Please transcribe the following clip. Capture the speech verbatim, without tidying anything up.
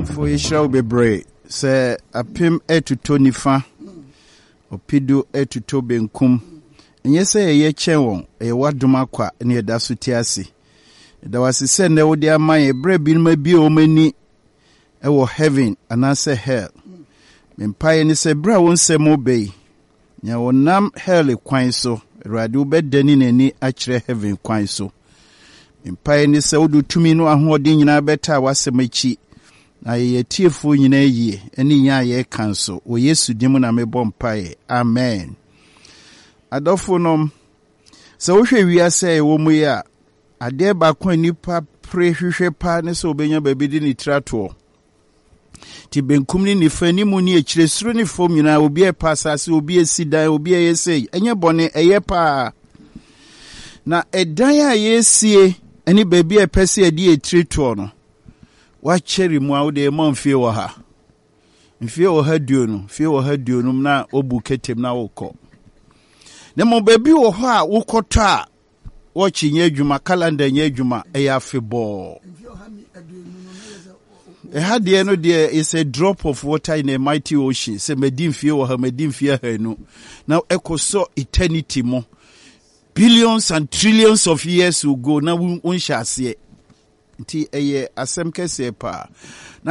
For you shall be brave. Say a pim etuto nifa. Opido etuto benkum. And yes, say ye chewon, a waduma kwa near dasutiasi. There was a send out there my bread bill may be o many ewo heaven and answer hell. Empire ni se bra won se mo bay. Nya wonam hell kwan so. Radu be deni neni achre heaven kwan so. Empire ni se odu tumi no ahoden nyina beta wasemachi. Na ye tiefo nyina yie eni nya ye kanso. O Yesu dimu na mebɔ mpae. Amen. Adofo nom se wo hwe wiase wo mu ya ade ba kwa nipa pre hwehwe pa ne se obenya baby di ni trato. Ti benkum ni nifa ni mu ni ekire suro ni fom nyina obi e pasase obi e sidan obi e yesei enye bone eye pa na edan a yesie eni baby e pese edi e trato no wa cheri mu a wo de ma mfie wo ha mfie wo ha duo no mfie wo ha duo no na obu ketem na wo kɔ ne mo baby wo ho a wo kɔtɔ a wo chi nye adwuma calendar nye adwuma e ya febɔ. A had the end there is a drop of water in a mighty ocean. Say medim fear or her medim fear her no. Now echo so eternity mo. Billions and trillions of years will go. Now we shall see it. Ti eye asemke se pa.